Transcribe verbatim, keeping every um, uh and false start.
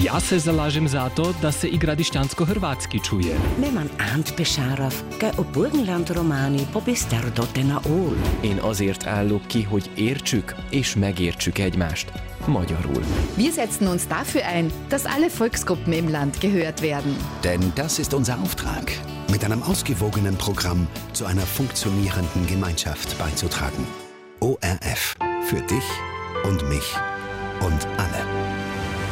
Ja se zalažem za to, da se igra dišćansko-hrvatski čuje. Memang Ant Besárov, ge a Burgenland románi pobiszter dotena ól. Én azért állok ki, hogy értsük és megértsük egymást. Magyarul. Wir setzen uns dafür ein, dass alle Volksgruppen im Land gehört werden. Denn das ist unser Auftrag, mit einem ausgewogenen Programm zu einer funktionierenden Gemeinschaft beizutragen. O R F. Für dich und mich und alle.